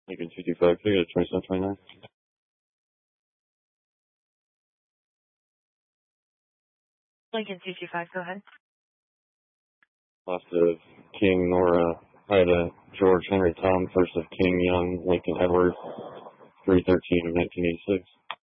Lincoln 225, can I get a 2729? Lincoln 225, go ahead. Last of King, Nora, Ida, George, Henry, Tom, first of King, Young, Lincoln, Edward, 313 of 1986.